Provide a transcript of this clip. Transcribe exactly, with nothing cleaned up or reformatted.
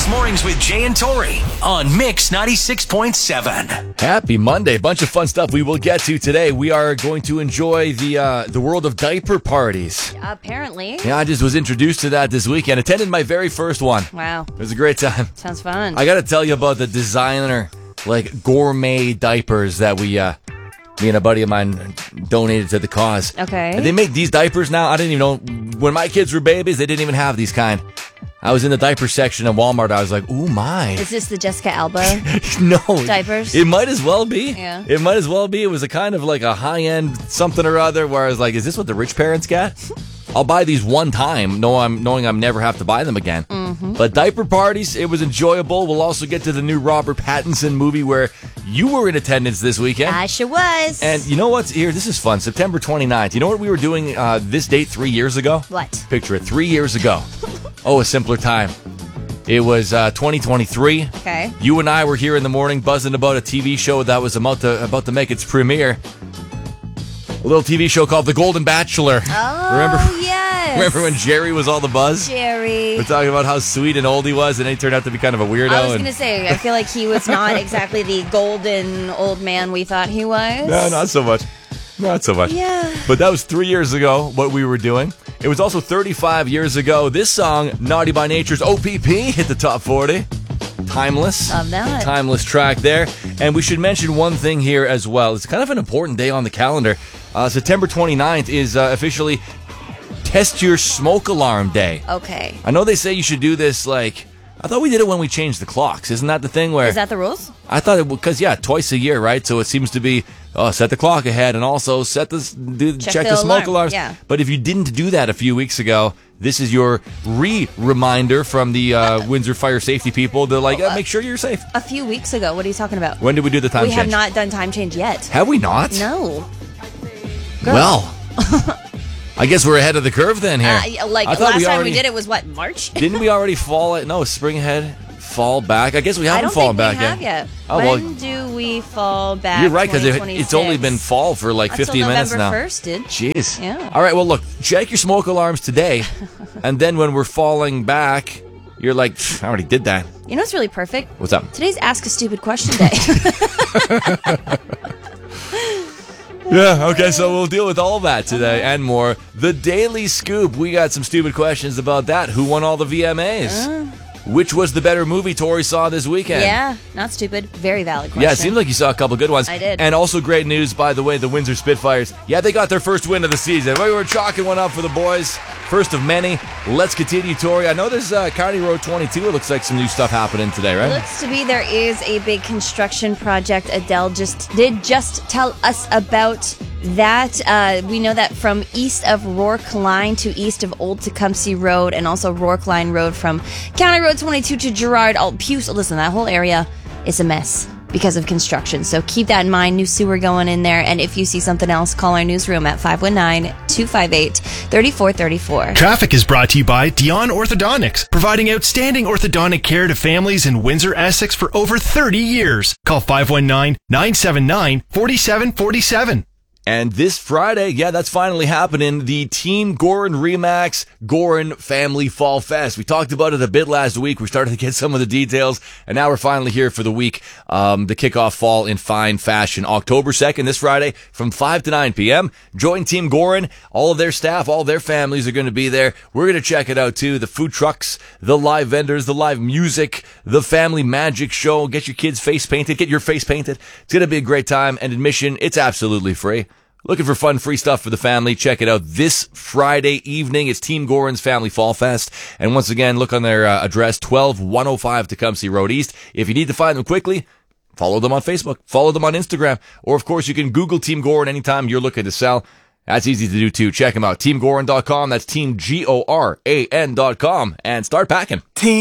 Weekday mornings with Jay and Tori on Mix ninety-six point seven. Happy Monday. Bunch of fun stuff we will get to today. We are going to enjoy the uh, the world of diaper parties. Apparently. Yeah, I just was introduced to that this weekend. Attended my very first one. Wow. It was a great time. Sounds fun. I got to tell you about the designer, like, gourmet diapers that we, uh, me and a buddy of mine donated to the cause. Okay. And they make these diapers now. I didn't even know, when my kids were babies, they didn't even have these kind. I was in the diaper section at Walmart. I was like, ooh, my. Is this the Jessica Alba no. diapers? It might as well be. Yeah. It might as well be. It was a kind of like a high-end something or other where I was like, is this what the rich parents get? I'll buy these one time, know I'm, knowing I'm never have to buy them again. Mm-hmm. But diaper parties, it was enjoyable. We'll also get to the new Robert Pattinson movie where you were in attendance this weekend. I sure was. And you know what's here? This is fun. September twenty-ninth. You know what we were doing uh, this date three years ago? What? Picture it. Three years ago. Oh, a simpler time. It was uh, twenty twenty-three. Okay. You and I were here in the morning buzzing about a T V show that was about to, about to make its premiere. A little T V show called The Golden Bachelor. Oh, remember, yes. Remember when Jerry was all the buzz? Jerry. We're talking about how sweet and old he was, and then he turned out to be kind of a weirdo. I was and... going to say, I feel like he was not exactly the golden old man we thought he was. No, not so much. Not so much. Yeah. But that was three years ago, what we were doing. It was also thirty-five years ago. This song, Naughty by Nature's O P P, hit the top forty. Timeless. Love that. Timeless track there. And we should mention one thing here as well. It's kind of an important day on the calendar. Uh, September twenty-ninth is uh, officially Test Your Smoke Alarm Day. Okay. I know they say you should do this, like, I thought we did it when we changed the clocks. Isn't that the thing where... Is that the rules? I thought it, because, yeah, twice a year, right? So it seems to be, oh, set the clock ahead and also set the, do, check, Check the, the smoke alarm, alarms. yeah. But if you didn't do that a few weeks ago, this is your re-reminder from the uh, Windsor Fire Safety people. They're like, Oh, uh, make sure you're safe. A few weeks ago. What are you talking about? When did we do the time we change? have not done time change yet. Have we not? No. Girl. Well, I guess we're ahead of the curve then here. Uh, like, I thought last we time already, we did it was, what, March? Didn't we already fall at, no, spring ahead, fall back? I guess we haven't I don't fallen think we back have yet. yet. Oh, when well, do we fall back? you're right, because it, it's only been fall for like Until fifteen minutes now. November first, dude. Jeez. Yeah. All right, well, look, check your smoke alarms today, and then when we're falling back, you're like, "Pfft, I already did that." You know what's really perfect? What's up? Today's Ask a Stupid Question Day. Yeah, okay, so we'll deal with all that today and more. The Daily Scoop, we got some stupid questions about that. Who won all the V M As? Uh. Which was the better movie Tori saw this weekend? Yeah, not stupid. Very valid question. Yeah, it seems like you saw a couple good ones. I did. And also great news, by the way, the Windsor Spitfires. Yeah, they got their first win of the season. We were chalking one up for the boys. First of many. Let's continue, Tori. I know there's uh, County Road twenty-two. It looks like some new stuff happening today, right? Looks to be there is a big construction project. Adele just did just tell us about that. Uh, we know that from east of Rourke Line to east of Old Tecumseh Road, and also Rourke Line Road from County Road twenty-two to Gerard Alt Puce. Listen, that whole area is a mess because of construction. So keep that in mind. New sewer going in there. And if you see something else, call our newsroom at five one nine, two five eight, three four three four. Traffic is brought to you by Dion Orthodontics, providing outstanding orthodontic care to families in Windsor, Essex for over thirty years. Call five one nine, nine seven nine, four seven four seven. And this Friday, yeah, that's finally happening. The Team Gorin Remax Gorin Family Fall Fest. We talked about it a bit last week. We started to get some of the details, and now we're finally here for the week. Um, the kickoff fall in fine fashion. October second, this Friday, from five to nine p.m. Join Team Gorin. All of their staff, all their families are going to be there. We're going to check it out, too. The food trucks, the live vendors, the live music, the family magic show. Get your kids' face painted. Get your face painted. It's going to be a great time, and admission, it's absolutely free. Looking for fun, free stuff for the family? Check it out this Friday evening. It's Team Gorin's Family Fall Fest. And once again, look on their uh, address, twelve one oh five Tecumseh Road East. If you need to find them quickly, follow them on Facebook, follow them on Instagram, or of course you can Google Team Gorin anytime you're looking to sell. That's easy to do too. Check them out. team gorin dot com. That's team G O R A N dot com. And start packing. Team